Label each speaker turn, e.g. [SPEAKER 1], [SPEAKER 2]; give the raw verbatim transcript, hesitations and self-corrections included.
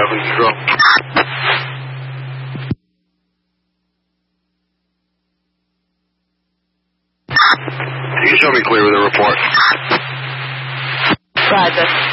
[SPEAKER 1] traffic control. You can show me clear with the report.
[SPEAKER 2] Roger.